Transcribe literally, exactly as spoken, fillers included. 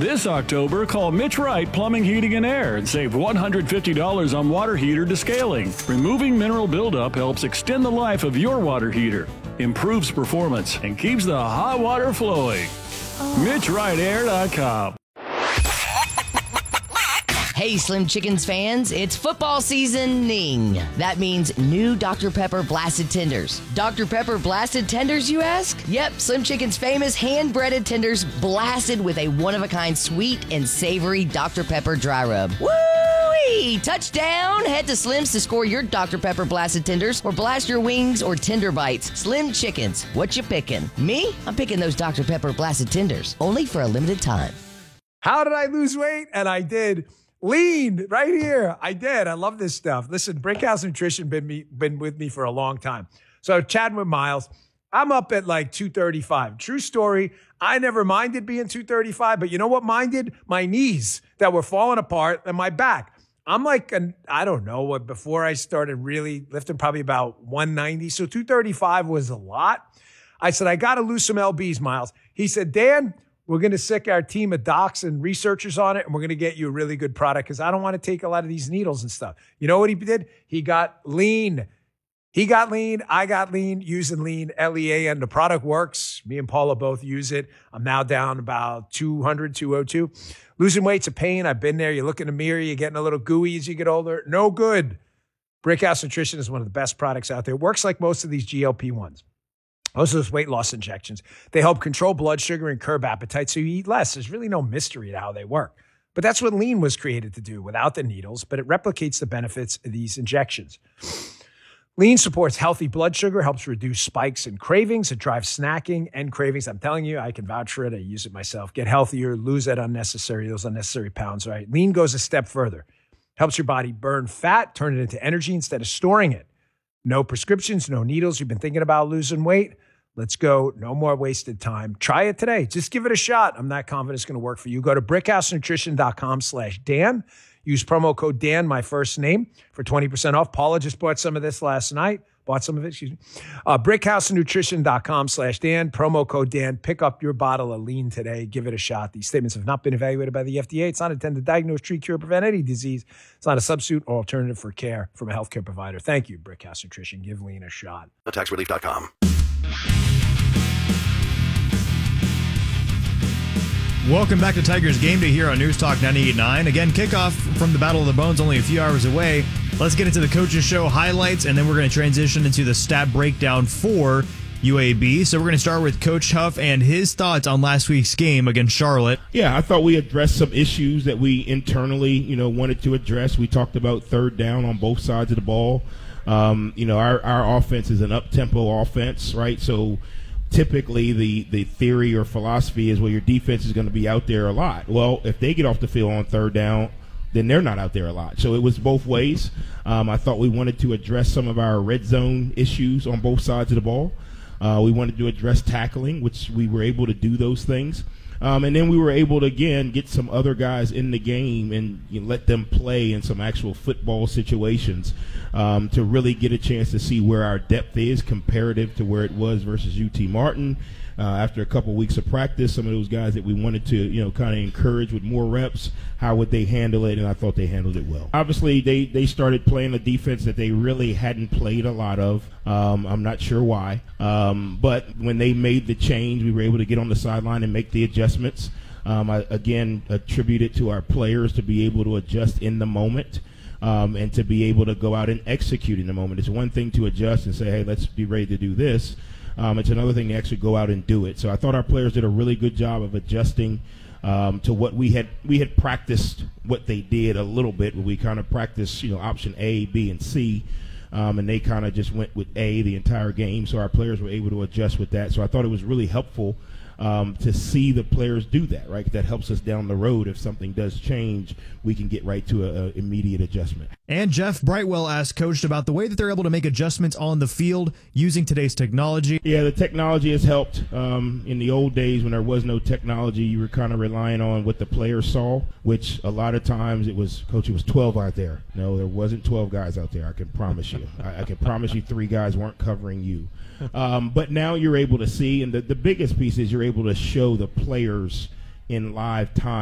This October, call Mitch Wright Plumbing, Heating, and Air and save one hundred fifty dollars on water heater descaling. Removing mineral buildup helps extend the life of your water heater, improves performance, and keeps the hot water flowing. Mitch Wright Air dot com. Hey, Slim Chickens fans, it's football seasoning. That means new Doctor Pepper Blasted Tenders. Doctor Pepper Blasted Tenders, you ask? Yep, Slim Chickens' famous hand-breaded tenders blasted with a one-of-a-kind sweet and savory Doctor Pepper dry rub. Woo-wee! Touchdown! Head to Slim's to score your Doctor Pepper Blasted Tenders or blast your wings or tender bites. Slim Chickens, what you picking? Me? I'm picking those Doctor Pepper Blasted Tenders, only for a limited time. How did I lose weight? And I did. Lean right here. I did. I love this stuff. Listen, Brickhouse Nutrition been me been with me for a long time. So chatting with Miles, I'm up at like two thirty-five. True story. I never minded being two thirty-five, but you know what minded? My knees that were falling apart and my back. I'm like, an, I don't know what, before I started really lifting, probably about one ninety. So two thirty-five was a lot. I said, I got to lose some L Bs, Miles. He said, Dan, we're going to sick our team of docs and researchers on it, and we're going to get you a really good product because I don't want to take a lot of these needles and stuff. You know what he did? He got lean. He got lean. I got lean using lean, L E A N. The product works. Me and Paula both use it. I'm now down about two hundred, two oh two. Losing weight's a pain. I've been there. You look in the mirror, you're getting a little gooey as you get older. No good. Brickhouse Nutrition is one of the best products out there. It works like most of these G L P ones. Most of those weight loss injections, they help control blood sugar and curb appetite so you eat less. There's really no mystery to how they work. But that's what lean was created to do without the needles, but it replicates the benefits of these injections. Lean supports healthy blood sugar, helps reduce spikes and cravings. It drives snacking and cravings. I'm telling you, I can vouch for it. I use it myself. Get healthier, lose that unnecessary, those unnecessary pounds, right? Lean goes a step further. Helps your body burn fat, turn it into energy instead of storing it. No prescriptions, no needles. You've been thinking about losing weight? Let's go. No more wasted time. Try it today. Just give it a shot. I'm not confident it's going to work for you. Go to brickhousenutrition.com slash Dan. Use promo code Dan, my first name, for twenty percent off. Paula just bought some of this last night. Bought some of it, excuse me. Uh, brickhousenutrition.com slash Dan. Promo code Dan. Pick up your bottle of lean today. Give it a shot. These statements have not been evaluated by the F D A. It's not intended to diagnose, treat, cure, prevent any disease. It's not a substitute or alternative for care from a healthcare provider. Thank you, Brickhouse Nutrition. Give lean a shot. tax relief dot com. Welcome back to Tigers Game Day here on News Talk ninety-eight point nine. Again, kickoff from the Battle of the Bones only a few hours away. Let's get into the Coaches Show highlights, and then we're going to transition into the stat breakdown for U A B. So we're going to start with Coach Huff and his thoughts on last week's game against Charlotte. Yeah, I thought we addressed some issues that we internally, you know, wanted to address. We talked about third down on both sides of the ball. Um, you know, our, our offense is an up-tempo offense, right? So typically the, the theory or philosophy is, well, your defense is going to be out there a lot. Well, if they get off the field on third down, then they're not out there a lot. So it was both ways. Um, I thought we wanted to address some of our red zone issues on both sides of the ball. Uh, we wanted to address tackling, which we were able to do those things. Um, and then we were able to, again, get some other guys in the game and you know, let them play in some actual football situations um, to really get a chance to see where our depth is comparative to where it was versus U T Martin. Uh, after a couple weeks of practice, some of those guys that we wanted to, you know, kind of encourage with more reps, how would they handle it? And I thought they handled it well. Obviously, they, they started playing a defense that they really hadn't played a lot of. Um, I'm not sure why. Um, but when they made the change, we were able to get on the sideline and make the adjustments. Um, I, again, attribute it to our players to be able to adjust in the moment. Um, and to be able to go out and execute in the moment. It's one thing to adjust and say, hey, let's be ready to do this. Um, it's another thing to actually go out and do it. So I thought our players did a really good job of adjusting um, to what we had. We had practiced what they did a little bit. We kind of practiced, you know, option A, B, and C, um, and they kind of just went with A the entire game. So our players were able to adjust with that. So I thought it was really helpful um, to see the players do that, right? That helps us down the road. If something does change, we can get right to an immediate adjustment. And Jeff Brightwell asked Coach about the way that they're able to make adjustments on the field using today's technology. Yeah, the technology has helped. Um, in the old days when there was no technology, you were kind of relying on what the players saw, which a lot of times it was, Coach, it was twelve out there. No, there wasn't twelve guys out there, I can promise you. I, I can promise you three guys weren't covering you. Um, but now you're able to see, and the, the biggest piece is you're able to show the players in live time